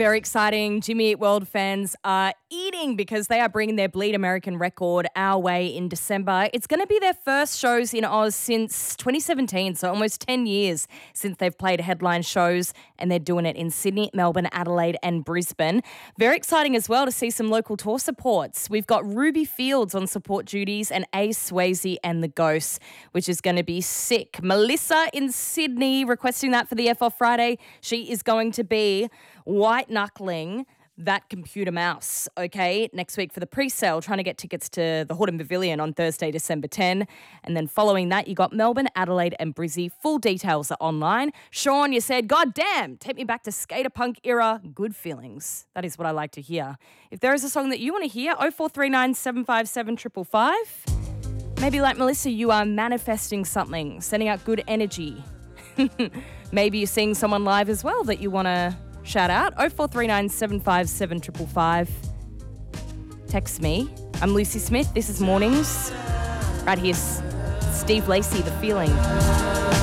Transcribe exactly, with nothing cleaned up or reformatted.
Very exciting. Jimmy Eat World fans are eating because they are bringing their Bleed American record our way in December. It's going to be their first shows in Oz since twenty seventeen, so almost ten years since they've played headline shows, and they're doing it in Sydney, Melbourne, Adelaide and Brisbane. Very exciting as well to see some local tour supports. We've got Ruby Fields on support duties and Ace Swayze and the Ghosts, which is going to be sick. Melissa in Sydney requesting that for the F off Friday. She is going to be white knuckling that computer mouse, okay, next week for the pre-sale, trying to get tickets to the Horton Pavilion on Thursday, December tenth. And then following that, you got Melbourne, Adelaide and Brizzy. Full details are online. Sean, you said, God damn, take me back to skater punk era. Good feelings. That is what I like to hear. If there is a song that you want to hear, oh four three nine, seven five seven, five five five. Maybe like Melissa, you are manifesting something, sending out good energy. Maybe you're seeing someone live as well that you want to shout out. oh four three nine, seven five seven, five five five. Text me. I'm Lucy Smith. This is Mornings. Right here's Steve Lacey, The Feeling.